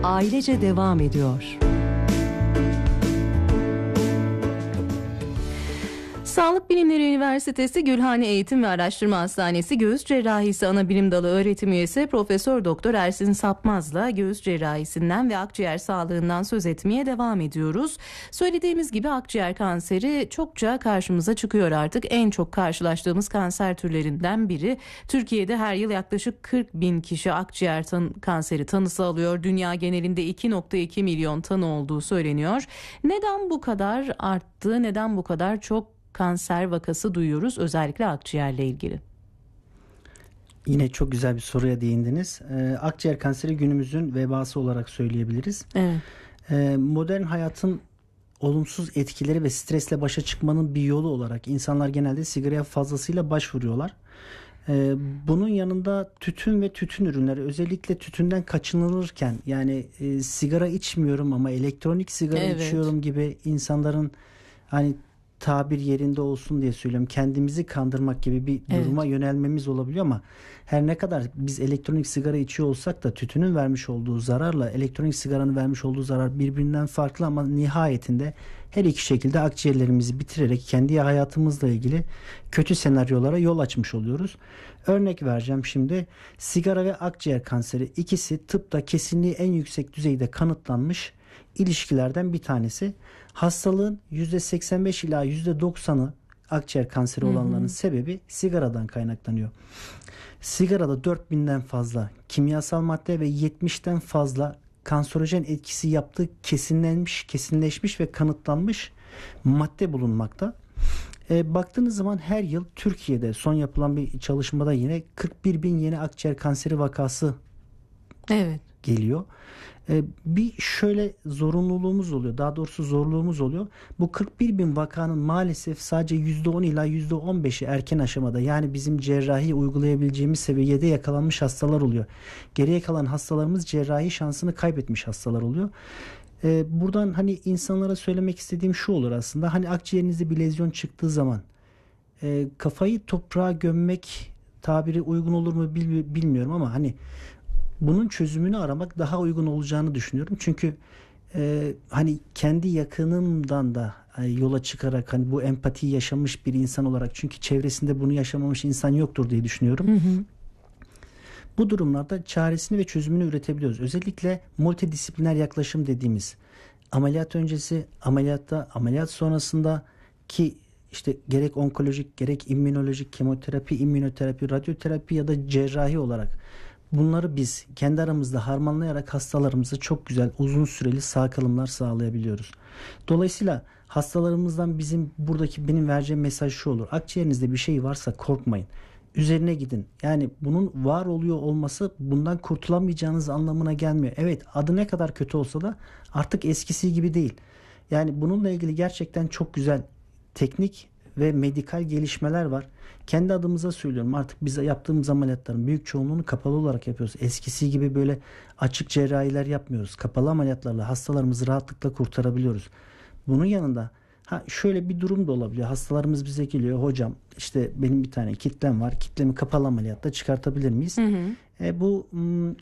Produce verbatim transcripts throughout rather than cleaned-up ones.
ailece devam ediyor. Sağlık Bilimleri Üniversitesi Gülhane Eğitim ve Araştırma Hastanesi Göğüs Cerrahisi Anabilim Dalı Öğretim Üyesi Profesör Doktor Ersin Sapmaz'la göğüs cerrahisinden ve akciğer sağlığından söz etmeye devam ediyoruz. Söylediğimiz gibi akciğer kanseri çokça karşımıza çıkıyor artık. En çok karşılaştığımız kanser türlerinden biri. Türkiye'de her yıl yaklaşık kırk bin kişi akciğer tan- kanseri tanısı alıyor. Dünya genelinde iki virgül iki milyon tanı olduğu söyleniyor. Neden bu kadar arttı? Neden bu kadar çok kanser vakası duyuyoruz, özellikle akciğerle ilgili? Yine çok güzel bir soruya değindiniz. Ee, akciğer kanseri günümüzün vebası olarak söyleyebiliriz. Evet. Ee, modern hayatın olumsuz etkileri ve stresle başa çıkmanın bir yolu olarak insanlar genelde sigaraya fazlasıyla başvuruyorlar. Ee, bunun yanında tütün ve tütün ürünleri, özellikle tütünden kaçınılırken, yani e, sigara içmiyorum ama elektronik sigara Evet. içiyorum gibi insanların, hani tabir yerinde olsun diye söylüyorum, kendimizi kandırmak gibi bir duruma Evet. yönelmemiz olabiliyor ama her ne kadar biz elektronik sigara içiyor olsak da tütünün vermiş olduğu zararla elektronik sigaranın vermiş olduğu zarar birbirinden farklı ama nihayetinde her iki şekilde akciğerlerimizi bitirerek kendi hayatımızla ilgili kötü senaryolara yol açmış oluyoruz. Örnek vereceğim şimdi. Sigara ve akciğer kanseri, ikisi tıpta kesinliği en yüksek düzeyde kanıtlanmış ilişkilerden bir tanesi. Hastalığın yüzde seksen beş ila yüzde doksanı akciğer kanseri olanların hı hı. sebebi sigaradan kaynaklanıyor. Sigarada dört binden fazla kimyasal madde ve yetmişten fazla kanserojen etkisi yaptığı kesinlenmiş, kesinleşmiş ve kanıtlanmış madde bulunmakta. E, baktığınız zaman her yıl Türkiye'de son yapılan bir çalışmada yine kırk bir bin yeni akciğer kanseri vakası Evet. geliyor. Ee, bir şöyle zorunluluğumuz oluyor. Daha doğrusu zorluğumuz oluyor. Bu kırk bir bin vakanın maalesef sadece yüzde on ila yüzde on beşi erken aşamada, yani bizim cerrahi uygulayabileceğimiz seviyede yakalanmış hastalar oluyor. Geriye kalan hastalarımız cerrahi şansını kaybetmiş hastalar oluyor. Ee, buradan hani insanlara söylemek istediğim şu olur aslında. Hani akciğerinizde bir lezyon çıktığı zaman e, kafayı toprağa gömmek tabiri uygun olur mu bilmiyorum ama hani bunun çözümünü aramak daha uygun olacağını düşünüyorum. Çünkü e, hani kendi yakınımdan da e, yola çıkarak, hani bu empatiyi yaşamış bir insan olarak, çünkü çevresinde bunu yaşamamış insan yoktur diye düşünüyorum. Hı hı. Bu durumlarda çaresini ve çözümünü üretebiliyoruz. Özellikle multidisipliner yaklaşım dediğimiz, ameliyat öncesi, ameliyatta, ameliyat sonrasında ki işte gerek onkolojik, gerek immünolojik, kemoterapi, immünoterapi, radyoterapi ya da cerrahi olarak bunları biz kendi aramızda harmanlayarak hastalarımıza çok güzel uzun süreli sağ kalımlar sağlayabiliyoruz. Dolayısıyla hastalarımızdan bizim buradaki benim vereceğim mesaj şu olur. Akciğerinizde bir şey varsa korkmayın. Üzerine gidin. Yani bunun var oluyor olması bundan kurtulamayacağınız anlamına gelmiyor. Evet, adı ne kadar kötü olsa da artık eskisi gibi değil. Yani bununla ilgili gerçekten çok güzel teknik ve medikal gelişmeler var. Kendi adımıza söylüyorum, artık biz yaptığımız ameliyatların büyük çoğunluğunu kapalı olarak yapıyoruz. Eskisi gibi böyle açık cerrahiler yapmıyoruz. Kapalı ameliyatlarla hastalarımızı rahatlıkla kurtarabiliyoruz. Bunun yanında ha şöyle bir durum da olabiliyor. Hastalarımız bize geliyor, hocam işte benim bir tane kitlem var. Kitlemi kapalı ameliyatta çıkartabilir miyiz? Hı hı. E, bu m-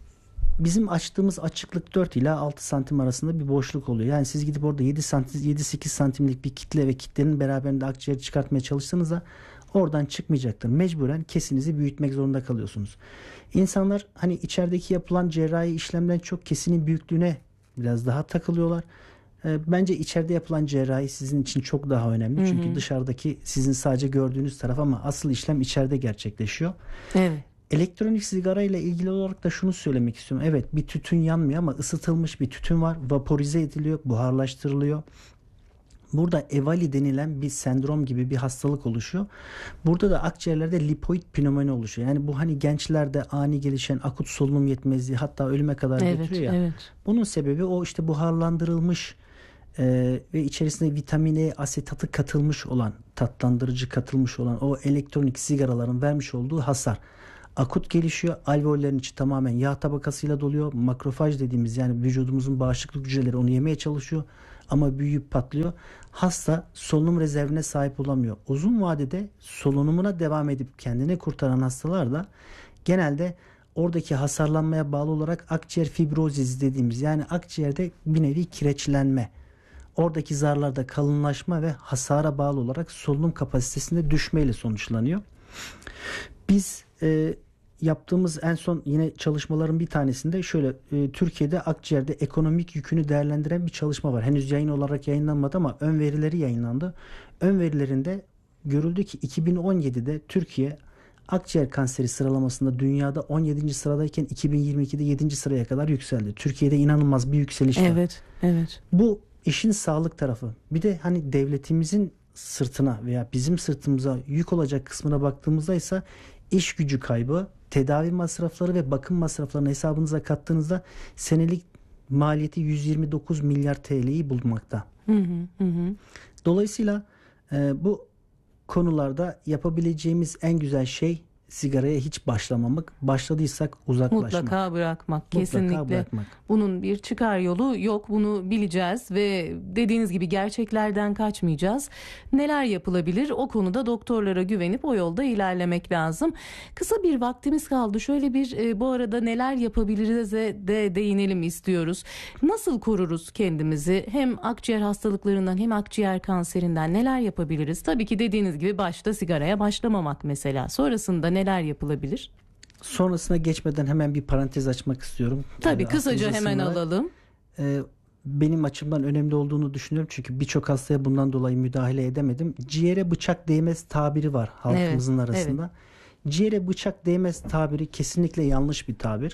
bizim açtığımız açıklık dört ila altı santim arasında bir boşluk oluyor. Yani siz gidip orada yedi santim, yedi sekiz santimlik bir kitle ve kitlenin beraberinde akciğeri çıkartmaya çalışsanız da oradan çıkmayacaktır. Mecburen kesinizi büyütmek zorunda kalıyorsunuz. İnsanlar hani içerideki yapılan cerrahi işlemden çok kesinin büyüklüğüne biraz daha takılıyorlar. E, bence içeride yapılan cerrahi sizin için çok daha önemli. Hı hı. Çünkü dışarıdaki sizin sadece gördüğünüz taraf ama asıl işlem içeride gerçekleşiyor. Evet. Elektronik sigara ile ilgili olarak da şunu söylemek istiyorum. Evet, bir tütün yanmıyor ama ısıtılmış bir tütün var. Vaporize ediliyor, buharlaştırılıyor. Burada EVALI denilen bir sendrom gibi bir hastalık oluşuyor. Burada da akciğerlerde lipoid pnömoni oluşuyor. Yani bu hani gençlerde ani gelişen akut solunum yetmezliği, hatta ölüme kadar evet, götürüyor ya. Evet. Bunun sebebi o işte buharlandırılmış e, ve içerisinde vitamin E asetatı katılmış olan, tatlandırıcı katılmış olan o elektronik sigaraların vermiş olduğu hasar. Akut gelişiyor. Alveollerin içi tamamen yağ tabakasıyla doluyor. Makrofaj dediğimiz, yani vücudumuzun bağışıklık hücreleri onu yemeye çalışıyor ama büyüyüp patlıyor. Hasta solunum rezervine sahip olamıyor. Uzun vadede solunumuna devam edip kendini kurtaran hastalar da genelde oradaki hasarlanmaya bağlı olarak akciğer fibrozis dediğimiz, yani akciğerde bir nevi kireçlenme, oradaki zarlarda kalınlaşma ve hasara bağlı olarak solunum kapasitesinde düşmeyle sonuçlanıyor. Biz e, yaptığımız en son yine çalışmaların bir tanesinde şöyle e, Türkiye'de akciğerde ekonomik yükünü değerlendiren bir çalışma var. Henüz yayın olarak yayınlanmadı ama ön verileri yayınlandı. Ön verilerinde görüldü ki iki bin on yedide Türkiye akciğer kanseri sıralamasında dünyada on yedinci sıradayken iki bin yirmi ikide yedinci sıraya kadar yükseldi. Türkiye'de inanılmaz bir yükseliş var. Evet, evet. Bu işin sağlık tarafı. Bir de hani devletimizin sırtına veya bizim sırtımıza yük olacak kısmına baktığımızda ise iş gücü kaybı, tedavi masrafları ve bakım masraflarını hesabınıza kattığınızda senelik maliyeti yüz yirmi dokuz milyar T L'yi bulmakta. Hı hı hı. Dolayısıyla e, bu konularda yapabileceğimiz en güzel şey sigaraya hiç başlamamak. Başladıysak uzaklaşmak. Mutlaka bırakmak. Mutlaka Kesinlikle. bırakmak. Bunun bir çıkar yolu yok. Bunu bileceğiz ve dediğiniz gibi gerçeklerden kaçmayacağız. Neler yapılabilir? O konuda doktorlara güvenip o yolda ilerlemek lazım. Kısa bir vaktimiz kaldı. Şöyle bir e, bu arada neler yapabiliriz de değinelim istiyoruz. Nasıl koruruz kendimizi? Hem akciğer hastalıklarından hem akciğer kanserinden neler yapabiliriz? Tabii ki dediğiniz gibi başta sigaraya başlamamak mesela. Sonrasında neler yapılabilir? Sonrasına geçmeden hemen bir parantez açmak istiyorum. Tabii Yani kısaca hemen sınırarak, alalım. E, benim açımdan önemli olduğunu düşünüyorum. Çünkü birçok hastaya bundan dolayı müdahale edemedim. Ciğere bıçak değmez tabiri var halkımızın Evet, arasında. evet. Ciğere bıçak değmez tabiri kesinlikle yanlış bir tabir.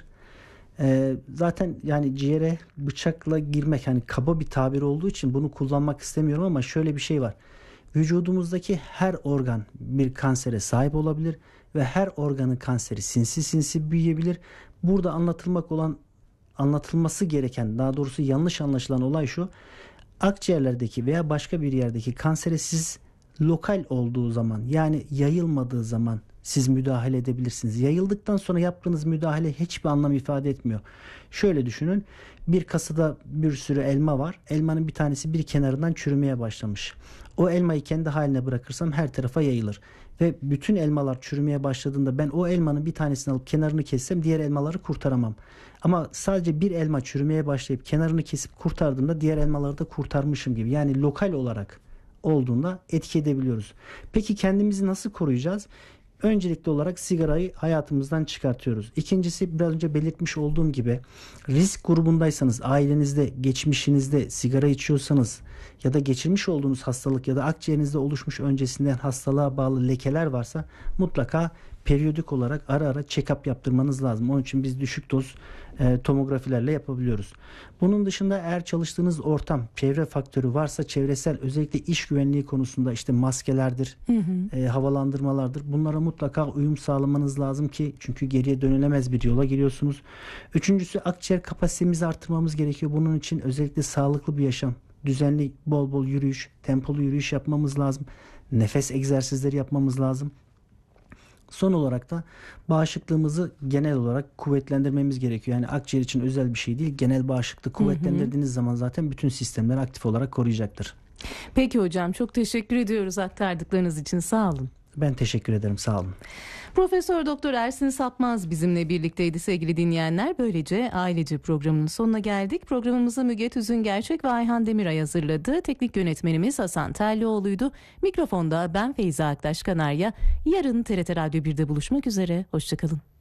E, zaten yani ciğere bıçakla girmek hani kaba bir tabir olduğu için bunu kullanmak istemiyorum ama şöyle bir şey var. Vücudumuzdaki her organ bir kansere sahip olabilir ve her organın kanseri sinsi sinsi büyüyebilir. Burada anlatılmak olan, anlatılması gereken, daha doğrusu yanlış anlaşılan olay şu: akciğerlerdeki veya başka bir yerdeki kansere siz lokal olduğu zaman, yani yayılmadığı zaman siz müdahale edebilirsiniz. Yayıldıktan sonra yaptığınız müdahale hiçbir anlam ifade etmiyor. Şöyle düşünün, bir kasada bir sürü elma var. Elmanın bir tanesi bir kenarından çürümeye başlamış. O elmayı kendi haline bırakırsam her tarafa yayılır. Ve bütün elmalar çürümeye başladığında ben o elmanın bir tanesini alıp kenarını kessem diğer elmaları kurtaramam. Ama sadece bir elma çürümeye başlayıp kenarını kesip kurtardığımda diğer elmaları da kurtarmışım gibi. Yani lokal olarak olduğunda etki edebiliyoruz. Peki kendimizi nasıl koruyacağız? Öncelikli olarak sigarayı hayatımızdan çıkartıyoruz. İkincisi, biraz önce belirtmiş olduğum gibi, risk grubundaysanız, ailenizde, geçmişinizde sigara içiyorsanız ya da geçirmiş olduğunuz hastalık ya da akciğerinizde oluşmuş öncesinden hastalığa bağlı lekeler varsa mutlaka periyodik olarak ara ara check-up yaptırmanız lazım. Onun için biz düşük doz e, tomografilerle yapabiliyoruz. Bunun dışında eğer çalıştığınız ortam, çevre faktörü varsa çevresel, özellikle iş güvenliği konusunda işte maskelerdir, hı hı. E, havalandırmalardır. Bunlara mutlaka uyum sağlamanız lazım ki, çünkü geriye dönülemez bir yola giriyorsunuz. Üçüncüsü, akciğer kapasitemizi artırmamız gerekiyor. Bunun için özellikle sağlıklı bir yaşam, düzenli bol bol yürüyüş, tempolu yürüyüş yapmamız lazım. Nefes egzersizleri yapmamız lazım. Son olarak da bağışıklığımızı genel olarak kuvvetlendirmemiz gerekiyor. Yani akciğer için özel bir şey değil. Genel bağışıklığı kuvvetlendirdiğiniz hı hı. zaman zaten bütün sistemler aktif olarak koruyacaktır. Peki hocam, çok teşekkür ediyoruz aktardıklarınız için. Sağ olun. Ben teşekkür ederim. Sağ olun. Profesör Doktor Ersin Sapmaz bizimle birlikteydi sevgili dinleyenler. Böylece Ailece programının sonuna geldik. Programımızı Müge Tüzün Gerçek ve Ayhan Demiray hazırladı. Teknik yönetmenimiz Hasan Terlioğlu'ydu. Mikrofonda ben Feyza Aktaş Kanarya. Yarın T R T Radyo birde buluşmak üzere. Hoşçakalın.